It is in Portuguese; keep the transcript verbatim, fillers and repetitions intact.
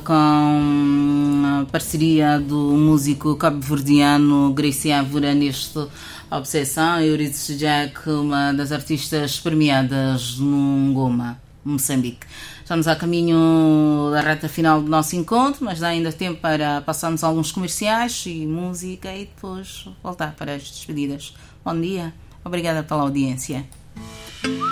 com a parceria do músico cabo-verdiano Gracie Évora neste Obsessão. Eurídice Jack, uma das artistas premiadas no Ngoma, Moçambique. Estamos a caminho da reta final do nosso encontro, mas dá ainda tempo para passarmos alguns comerciais e música e depois voltar para as despedidas. Bom dia, obrigada pela audiência.